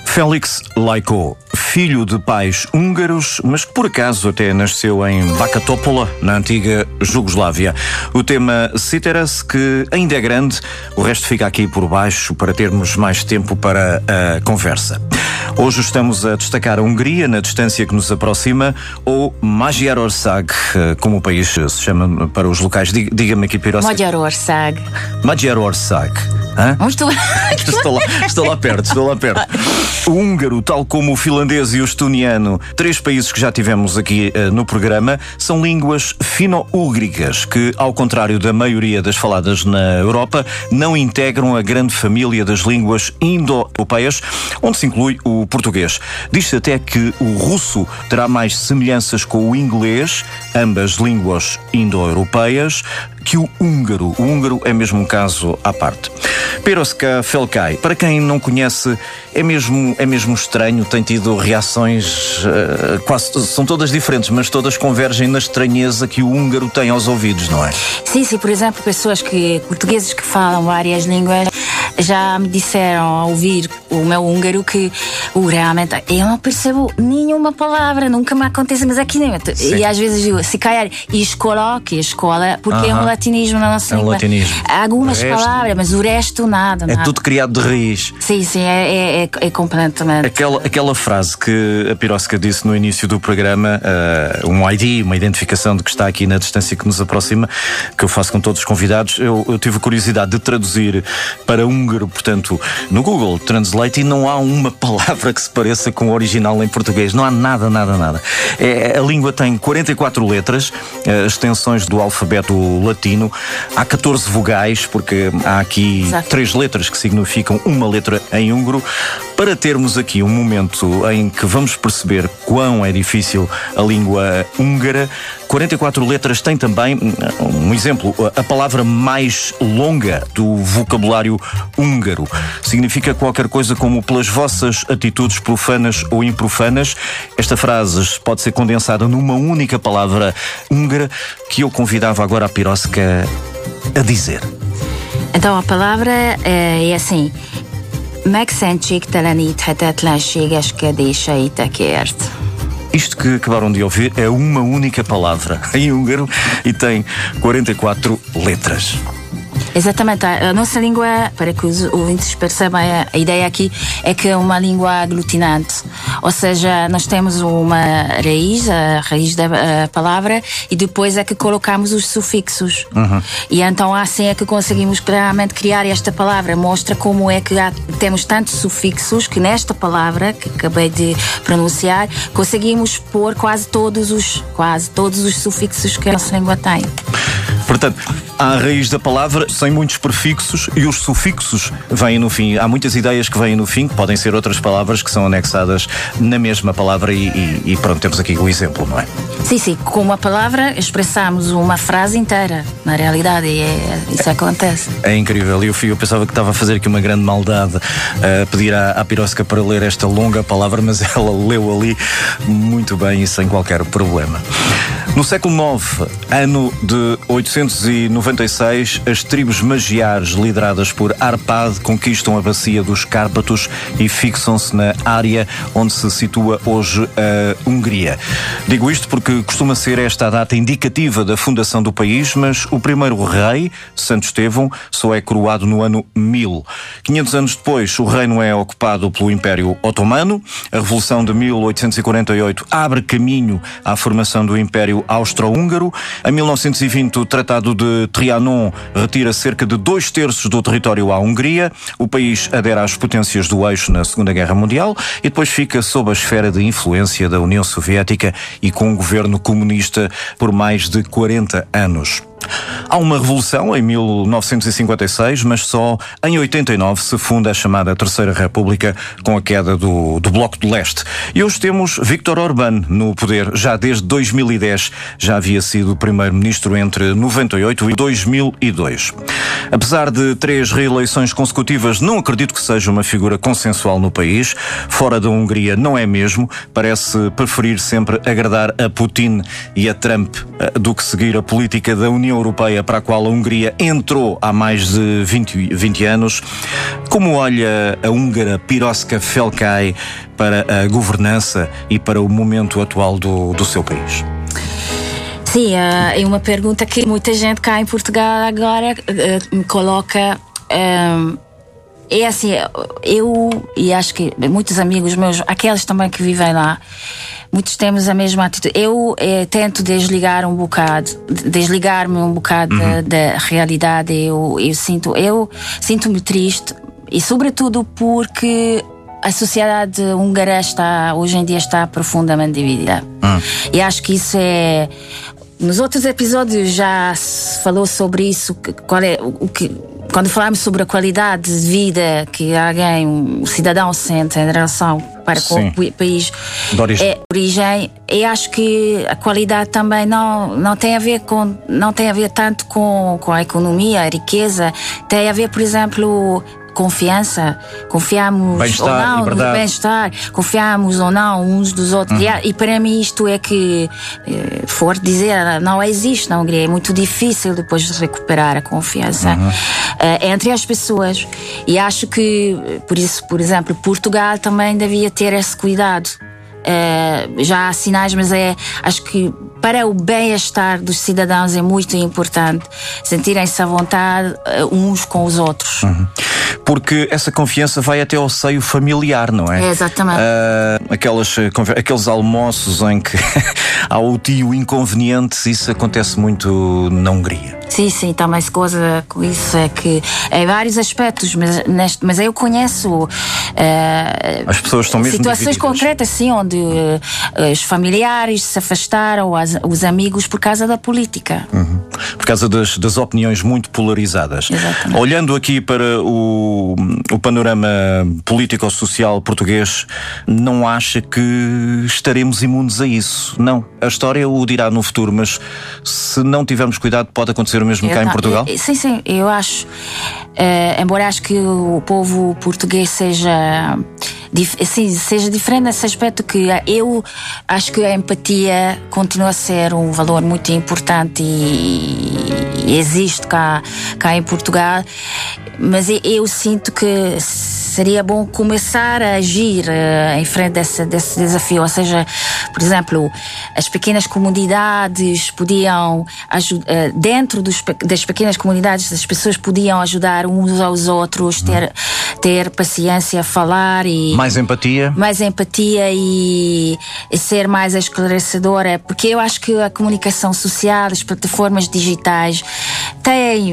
Félix Lajkó, filho de pais húngaros, mas que por acaso até nasceu em Bačka Topola, na antiga Jugoslávia. O tema citera-se, que ainda é grande, o resto fica aqui por baixo para termos mais tempo para a conversa. Hoje estamos a destacar a Hungria, na distância que nos aproxima, ou Magyarország, como o país se chama para os locais. Diga-me aqui, Piroska. Magyarország. Magyarország. Estou lá perto. O húngaro, tal como o finlandês e o estoniano, três países que já tivemos aqui no programa, são línguas fino-úgricas que, ao contrário da maioria das faladas na Europa, não integram a grande família das línguas indo-europeias, onde se inclui o português. Diz-se até que o russo terá mais semelhanças com o inglês, ambas línguas indo-europeias, que o húngaro. O húngaro é mesmo um caso à parte. Piroska Felkai, para quem não conhece, é mesmo estranho, tem tido reações quase, são todas diferentes, mas todas convergem na estranheza que o húngaro tem aos ouvidos, não é? Sim, por exemplo, portugueses que falam várias línguas já me disseram ao ouvir o meu húngaro que realmente eu não percebo nenhuma palavra, nunca me acontece, mas aqui nem. E às vezes digo, se calhar, escola, porque é um latinismo na nossa língua. Há algumas palavras, mas o resto nada. É tudo criado de raiz. Sim, é completamente. Aquela frase que a Piroska disse no início do programa, um ID, uma identificação de que está aqui na distância que nos aproxima, que eu faço com todos os convidados, eu tive a curiosidade de traduzir para húngaro, portanto, no Google Translate, e não há uma palavra que se pareça com o original em português. Não há nada. A língua tem 44 letras, extensões do alfabeto latino. Há 14 vogais, porque há aqui 3 letras que significam uma letra em húngaro. Para termos aqui um momento em que vamos perceber quão é difícil a língua húngara, 44 letras tem também, um exemplo, a palavra mais longa do vocabulário húngaro. Significa qualquer coisa como pelas vossas atitudes profanas ou improfanas. Esta frase pode ser condensada numa única palavra húngara que eu convidava agora a Piroska a dizer. Então a palavra é assim: megszentségteleníthetetlenségeskedéseitekért. Isto que acabaram de ouvir é uma única palavra em húngaro e tem 44 letras. Exatamente, a nossa língua, para que os ouvintes percebam, a ideia aqui é que é uma língua aglutinante, ou seja, nós temos uma raiz, a raiz da palavra, e depois é que colocamos os sufixos. E então assim é que conseguimos realmente criar esta palavra. Mostra como é que temos tantos sufixos que nesta palavra que acabei de pronunciar conseguimos pôr quase todos os sufixos que a nossa língua tem. Portanto, há a raiz da palavra sem muitos prefixos e os sufixos vêm no fim. Há muitas ideias que vêm no fim, que podem ser outras palavras que são anexadas na mesma palavra e pronto, temos aqui o exemplo, não é? Sim, com uma palavra expressamos uma frase inteira, na realidade, e isso acontece. É incrível, eu pensava que estava a fazer aqui uma grande maldade a pedir à Piroska para ler esta longa palavra, mas ela leu ali muito bem e sem qualquer problema. No século IX, ano de 896, as tribos magiares lideradas por Arpad conquistam a bacia dos Cárpatos e fixam-se na área onde se situa hoje a Hungria. Digo isto porque costuma ser esta a data indicativa da fundação do país, mas o primeiro rei, Santo Estevão, só é coroado no ano 1000. 500 anos depois, o reino é ocupado pelo Império Otomano. A Revolução de 1848 abre caminho à formação do Império Austro-Húngaro. Em 1920, o Tratado de Trianon retira cerca de 2/3 do território à Hungria. O país adere às potências do eixo na Segunda Guerra Mundial e depois fica sob a esfera de influência da União Soviética e com um governo comunista por mais de 40 anos. Há uma revolução em 1956, mas só em 89 se funda a chamada Terceira República com a queda do Bloco de Leste. E hoje temos Viktor Orbán no poder. Já desde 2010 já havia sido primeiro-ministro entre 98 e 2002. Apesar de 3 reeleições consecutivas, não acredito que seja uma figura consensual no país. Fora da Hungria não é mesmo. Parece preferir sempre agradar a Putin e a Trump do que seguir a política da União União Europeia, para a qual a Hungria entrou há mais de 20 anos. Como olha a húngara Piroska Felkai para a governança e para o momento atual do seu país? Sim, é uma pergunta que muita gente cá em Portugal agora me coloca. É assim, eu e acho que muitos amigos meus, aqueles também que vivem lá, muitos temos a mesma atitude. Eu tento desligar-me um bocado da realidade. Eu sinto-me triste, e sobretudo porque a sociedade húngara hoje em dia está profundamente dividida. E acho que isso é... Nos outros episódios já se falou sobre isso, quando falamos sobre a qualidade de vida que alguém, um cidadão, sente em relação para com o país de origem, eu acho que a qualidade também não tem a ver tanto com a economia, a riqueza. Tem a ver, por exemplo, confiança, confiamos ou não no bem-estar, confiamos ou não uns dos outros. E para mim isto é que, for dizer, não existe na Hungria. É muito difícil depois de recuperar a confiança entre as pessoas. E acho que, por isso, por exemplo, Portugal também devia ter esse cuidado. Já há sinais, mas acho que para o bem-estar dos cidadãos é muito importante sentirem-se à vontade uns com os outros. Porque essa confiança vai até ao seio familiar, não é? Exatamente. Aqueles almoços em que há o tio inconveniente, isso acontece muito na Hungria. Sim, também se goza com isso, é que em vários aspectos, mas eu conheço as pessoas estão mesmo situações divididas. concretas, sim, onde os familiares se afastaram, os amigos, por causa da política. Por causa das opiniões muito polarizadas. Exatamente. Olhando aqui para o panorama político-social português, não acha que estaremos imunes a isso? Não. A história o dirá no futuro, mas se não tivermos cuidado, pode acontecer o mesmo cá em Portugal? Sim, eu acho. Embora acho que o povo português seja diferente nesse aspecto, que eu acho que a empatia continua a ser um valor muito importante e existe cá em Portugal, mas eu sinto que seria bom começar a agir em frente desse desafio. Ou seja, por exemplo, as pequenas comunidades podiam ajudar, dentro das pequenas comunidades as pessoas podiam ajudar uns aos outros, ter paciência, falar e... Mais empatia e ser mais esclarecedora, porque eu acho que a comunicação social, as plataformas digitais têm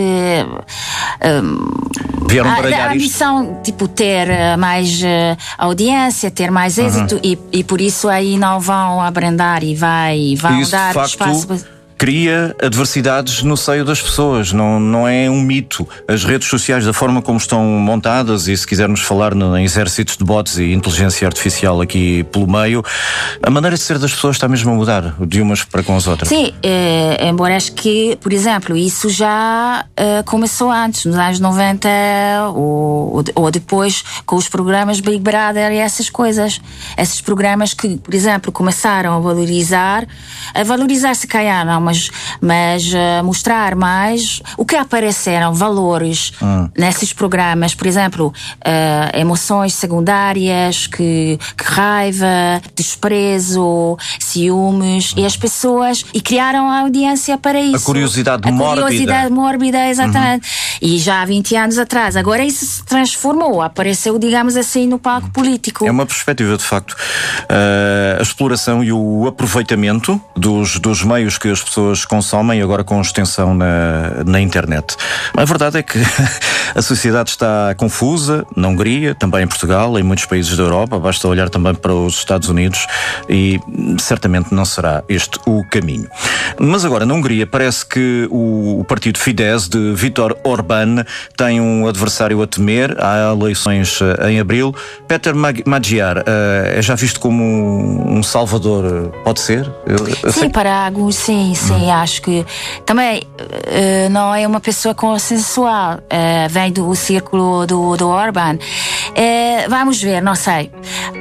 vieram baralhar a ambição, ter mais audiência, ter mais êxito, e por isso aí não vão abrandar e vão isso, dar de facto, espaço. Cria adversidades no seio das pessoas, não é um mito. As redes sociais, da forma como estão montadas, e se quisermos falar em exércitos de bots e inteligência artificial aqui pelo meio, a maneira de ser das pessoas está mesmo a mudar, de umas para com as outras. Sim, embora acho que, por exemplo, isso já começou antes, nos anos 90 ou depois, com os programas Big Brother e essas coisas. Esses programas que, por exemplo, começaram a valorizar se calhar não, mas mostrar mais o que apareceram valores nesses programas, por exemplo, emoções secundárias, que raiva, desprezo, ciúmes, e as pessoas, e criaram a audiência para isso. A curiosidade mórbida, exatamente. E já há 20 anos atrás, agora isso se transformou, apareceu, digamos assim, no palco político. É uma perspectiva, de facto. A exploração e o aproveitamento dos meios que as pessoas consomem, agora com extensão na internet. A verdade é que a sociedade está confusa, na Hungria, também em Portugal, em muitos países da Europa, basta olhar também para os Estados Unidos, e certamente não será este o caminho. Mas agora, na Hungria, parece que o partido Fidesz de Viktor Orbán tem um adversário a temer. Há eleições em abril. Péter Magyar é já visto como um salvador, pode ser? Sim, para alguns, sim, acho que também não é uma pessoa consensual, vem do círculo do Orbán. Vamos ver, não sei.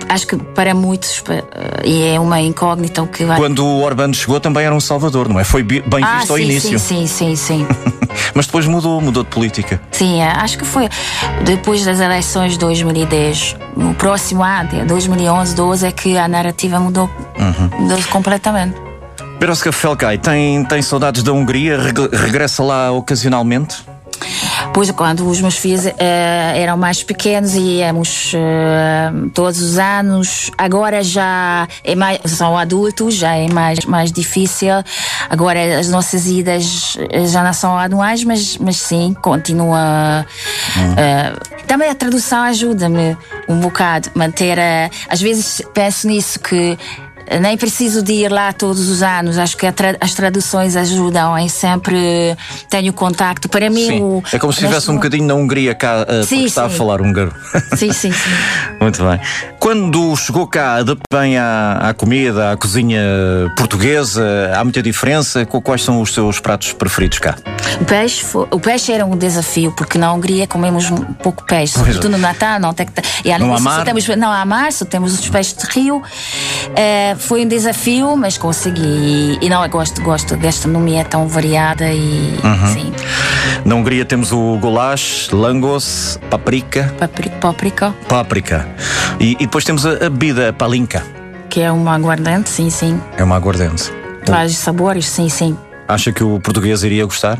acho que para muitos e é uma incógnita o que vai... Quando o Orbán chegou também era um salvador, não é? Foi bem visto ao início. Sim. Mas depois mudou de política. Sim, acho que foi depois das eleições de 2010. No próximo ano, 2011, 12, é que a narrativa mudou completamente. Piroska Felkay, tem saudades da Hungria? Regressa lá ocasionalmente? Pois, quando os meus filhos eram mais pequenos e íamos todos os anos. Agora já são adultos, já é mais difícil. Agora as nossas idas já não são anuais, mas sim, continua. Também a tradução ajuda-me um bocado manter. Às vezes penso nisso, que nem preciso de ir lá todos os anos. Acho que as traduções ajudam. Eu sempre tenho contacto. Para mim, é como se estivesse um bocadinho na Hungria cá, porque está a falar húngaro. Sim. Muito bem. Quando chegou cá, adaptou bem à comida, à cozinha portuguesa? Há muita diferença? Quais são os seus pratos preferidos cá? O peixe era um desafio, porque na Hungria comemos pouco peixe, sobretudo no Natal. Não há mar? Não há mar, só temos os peixes de rio. Foi um desafio, mas consegui. E não, eu gosto. A gastronomia é tão variada e sim. Na Hungria temos o goulash, langos, páprica. Páprica. E depois temos a bebida palinka. Que é uma aguardente, sim. É uma aguardente. Vários sabores, sim. Acha que o português iria gostar?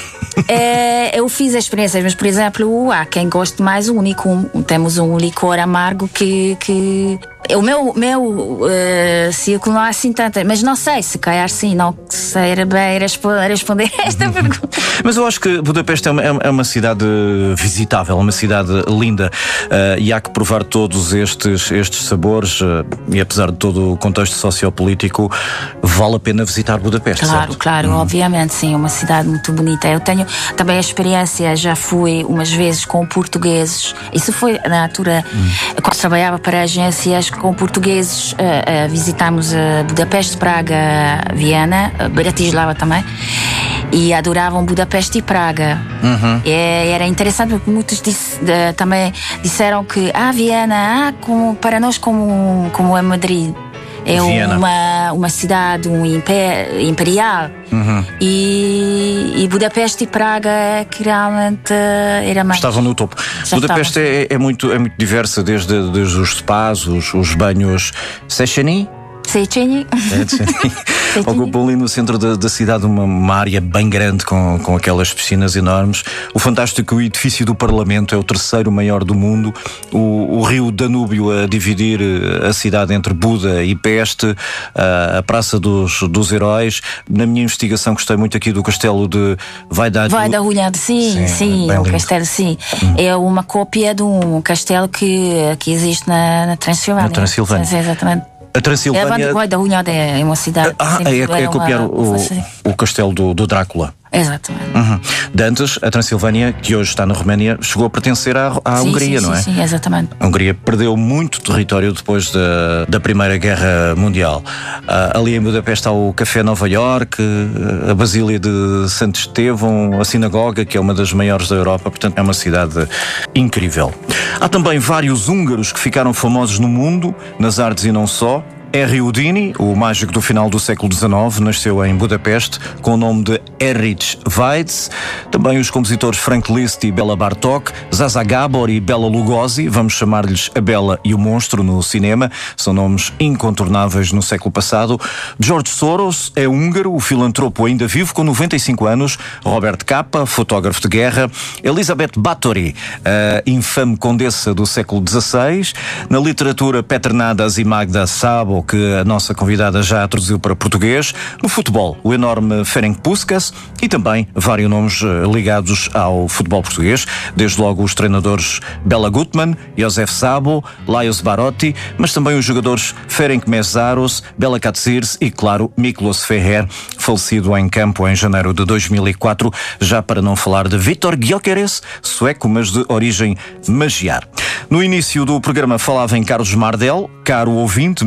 Eu fiz experiências, mas por exemplo, há quem goste mais o único. Temos um licor amargo que o meu círculo não há assim tanta, mas não sei, se calhar sim, não sei bem responder esta pergunta. Mas eu acho que Budapeste é uma cidade visitável, uma cidade linda, e há que provar todos estes sabores, e apesar de todo o contexto sociopolítico, vale a pena visitar Budapeste. Claro, obviamente, sim, é uma cidade muito bonita. Eu tenho também a experiência, já fui umas vezes com portugueses, isso foi na altura quando trabalhava para agências com portugueses, visitámos Budapeste, Praga, Viena, Bratislava também, e adoravam Budapeste e Praga. Era interessante porque muitos também disseram que Viena, para nós como é Madrid. É uma cidade imperial. E Budapeste e Praga que realmente era mais... Estavam no topo. Budapeste é muito diversa, desde os spas, os banhos Széchenyi. Ocupam ali no centro da cidade uma área bem grande com aquelas piscinas enormes. O fantástico edifício do Parlamento é o terceiro maior do mundo. O rio Danúbio a dividir a cidade entre Buda e Peste. A Praça dos Heróis. Na minha investigação gostei muito aqui do castelo de Vajdahunyad. Sim, o castelo, sim. É uma cópia de um castelo que existe na Transilvânia. Na Transilvânia. Sim, exatamente. A Transilvânia é uma cidade. É copiar o castelo do Drácula. Exatamente. De antes, a Transilvânia, que hoje está na Roménia, chegou a pertencer à Hungria, não é? Sim, exatamente. A Hungria perdeu muito território depois da Primeira Guerra Mundial. Ali em Budapeste há o Café Nova Iorque, a Basília de Santo Estevão, a sinagoga, que é uma das maiores da Europa, portanto é uma cidade incrível. Há também vários húngaros que ficaram famosos no mundo, nas artes e não só. Erry Houdini, o mágico do final do século XIX, nasceu em Budapeste com o nome de Erich Weitz. Também os compositores Frank Liszt e Béla Bartók, Zaza Gábor e Béla Lugosi, vamos chamar-lhes a Bela e o Monstro no cinema, são nomes incontornáveis no século passado. George Soros é húngaro, o filantropo ainda vivo, com 95 anos. Robert Capa, fotógrafo de guerra. Elizabeth Báthory, a infame condessa do século XVI. Na literatura, Petr Nadas e Magda Szabo, que a nossa convidada já traduziu para português. No futebol, o enorme Ferenc Puskás e também vários nomes ligados ao futebol português, desde logo os treinadores Bela Gutmann, Josef Sabo, Lajos Barotti, mas também os jogadores Ferenc Meszaros, Bela Katsirs e, claro, Miklos Ferrer, falecido em campo em janeiro de 2004, já para não falar de Viktor Gyökeres, sueco, mas de origem magiar. No início do programa falava em Carlos Mardel, caro ouvinte, menos atento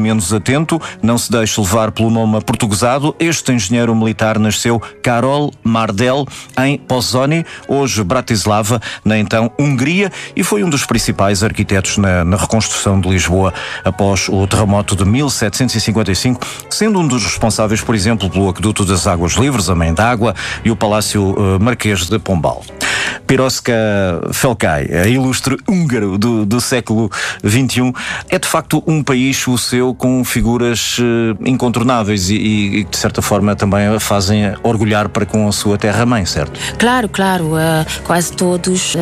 atento, não se deixe levar pelo nome aportuguesado. Este engenheiro militar nasceu Karol Mardel em Pozsony, hoje Bratislava, na então Hungria, e foi um dos principais arquitetos na reconstrução de Lisboa após o terremoto de 1755, sendo um dos responsáveis, por exemplo, pelo Aqueduto das Águas Livres, a Mãe d'Água, e o Palácio Marquês de Pombal. Piroska Felkai, a ilustre húngaro do século XXI, é de facto um país, o seu, com figuras incontornáveis e de certa forma também a fazem orgulhar para com a sua terra-mãe, certo? Claro. Quase todos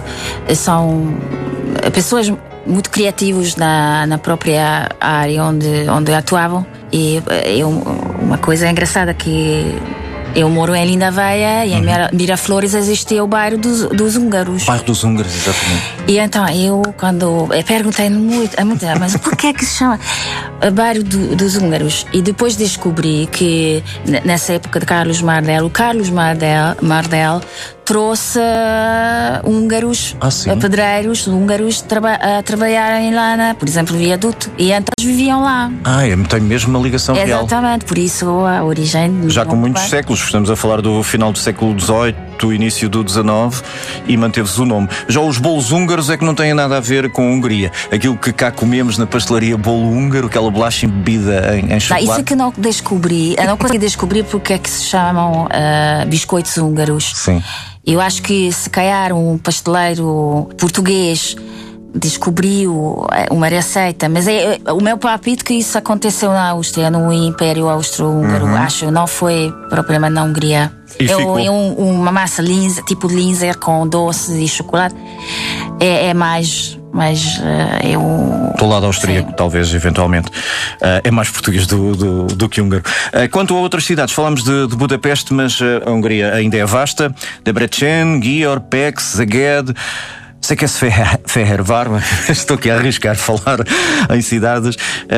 são pessoas muito criativos na própria área onde atuavam. E uma coisa engraçada que eu moro em Lindaveia e em Miraflores existia o bairro dos húngaros. Bairro dos húngaros, exatamente. E então eu perguntei muito, mas por que é que se chama bairro dos húngaros? E depois descobri que nessa época de Carlos Mardel, o Carlos Mardel trouxe húngaros, pedreiros húngaros a trabalharem lá, por exemplo, no viaduto. E então eles viviam lá. Tem mesmo uma ligação real. Exatamente, por isso a origem... Já com muitos séculos, estamos a falar do final do século XVIII, início do XIX, e manteve-se o nome. Já os bolos húngaros é que não têm nada a ver com a Hungria. Aquilo que cá comemos na pastelaria bolo húngaro, aquela bolacha embebida em chocolate. Isso é que não descobri. Eu não consegui descobrir porque é que se chamam biscoitos húngaros. Sim. Eu acho que se calhar um pasteleiro português descobriu uma receita, mas o meu palpite que isso aconteceu na Áustria, no Império Austro-Húngaro, acho, não foi propriamente na Hungria. Uma massa linzer, tipo linzer com doce e chocolate, é mais do lado austríaco, sim. Talvez, eventualmente. É mais português do que húngaro. Quanto a outras cidades, falamos de Budapeste, mas a Hungria ainda é vasta. Debrecen, Győr, Pécs, Szeged. Sei que é Fehérvár, estou aqui a arriscar falar em cidades.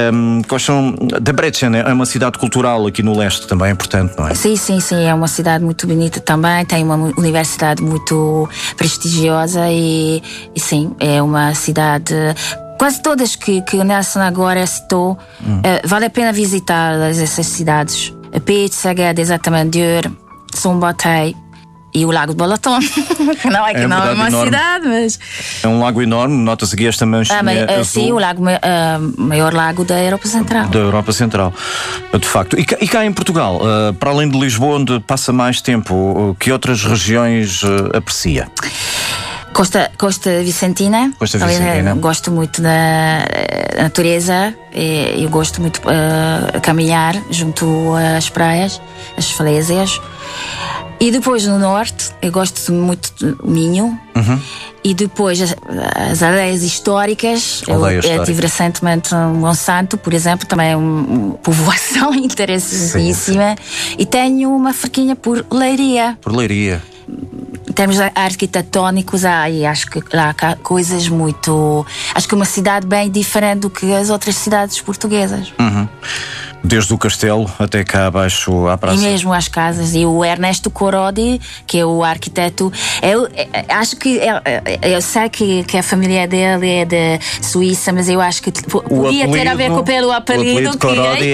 Debrecen é uma cidade cultural aqui no leste, também é importante, não é? Sim, é uma cidade muito bonita também, tem uma universidade muito prestigiosa e sim, é uma cidade... Quase todas que o Nelson agora citou, vale a pena visitar essas cidades. Pécs, Szeged, exatamente, Győr, Szombathely e o Lago de Balaton. Não é que não é uma enorme cidade, mas... É um lago enorme, nota-se aqui esta manchinha azul. Sim, o maior lago da Europa Central. Da Europa Central, de facto. E cá em Portugal, para além de Lisboa, onde passa mais tempo, que outras regiões aprecia? Costa Vicentina. Costa Vicentina. Gosto muito da natureza. Eu gosto muito de caminhar junto às praias, às falésias. E depois no norte, eu gosto muito do Minho. E depois as aldeias históricas. Eu tive recentemente em Monsanto, por exemplo, também é uma povoação interessantíssima. Sim. E tenho uma fraquinha por Leiria. Em termos arquitetónicos, e acho que lá há coisas muito... Acho que é uma cidade bem diferente do que as outras cidades portuguesas. Desde o castelo até cá abaixo à praça. E mesmo às casas. E o Ernesto Corodi, que é o arquiteto, acho que eu sei que a família dele é da Suíça, mas eu acho que podia ter a ver pelo apelido. O Corodi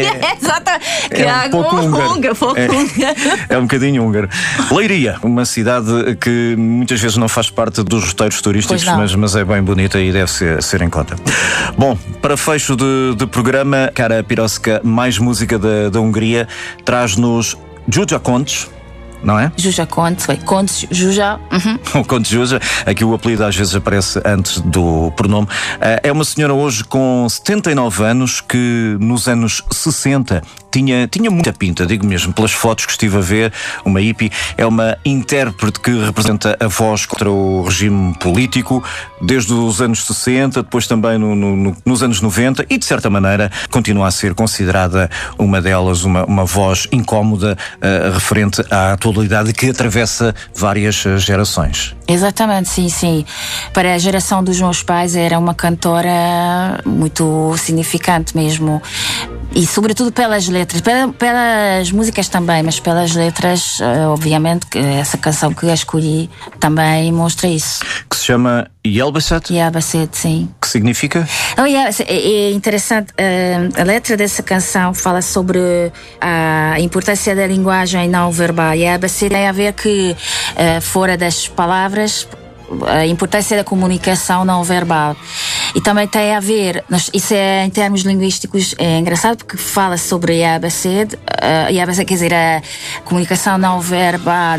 é um pouco húngaro. É um bocadinho húngaro. Leiria, uma cidade que muitas vezes não faz parte dos roteiros turísticos, mas é bem bonita e deve ser em conta. Bom, para fecho de programa, cara Piroska, mais música da Hungria, traz-nos Zsuzsa Koncs, não é? Zsuzsa Koncs, Koncs Zsuzsa. O Koncs Zsuzsa, aqui o apelido às vezes aparece antes do pronome. É uma senhora hoje com 79 anos que nos anos 60 tinha muita pinta, digo mesmo, pelas fotos que estive a ver. Uma hippie, é uma intérprete que representa a voz contra o regime político desde os anos 60, depois também nos anos 90 e de certa maneira continua a ser considerada uma delas, uma voz incómoda referente à atualidade que atravessa várias gerações. Exatamente, sim. Para a geração dos meus pais era uma cantora muito significante mesmo. E sobretudo pelas letras, pelas músicas também, mas pelas letras, obviamente, que essa canção que eu escolhi também mostra isso. Que se chama Yelbacet? Yelbacet, sim. Que significa? É interessante, a letra dessa canção fala sobre a importância da linguagem não verbal. Yelbacet tem a ver que, fora das palavras, a importância da comunicação não verbal. E também tem a ver, isso é em termos linguísticos é engraçado porque fala sobre Yelbacet, quer dizer, a comunicação não verbal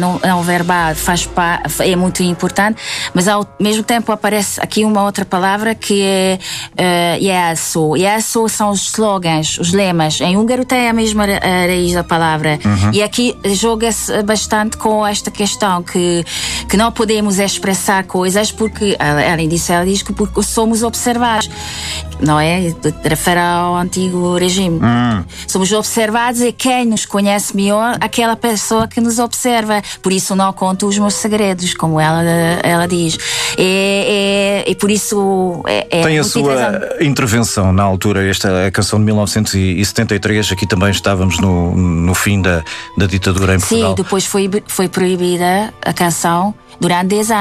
é muito importante, mas ao mesmo tempo aparece aqui uma outra palavra que é jelszó. Jelszó são os slogans, os lemas. Em húngaro tem a mesma raiz da palavra. E aqui joga-se bastante com esta questão que não podemos expressar coisas porque, além disso, ela diz que porque somos observados, não é? Refere ao antigo regime. Somos observados e quem nos conhece melhor, aquela pessoa que nos observa. Por isso não conto os meus segredos, como ela diz. E por isso tem a sua intervenção na altura, a canção de 1973, aqui também estávamos no fim da ditadura em Portugal. Sim, depois foi proibida a canção durante 10 anos.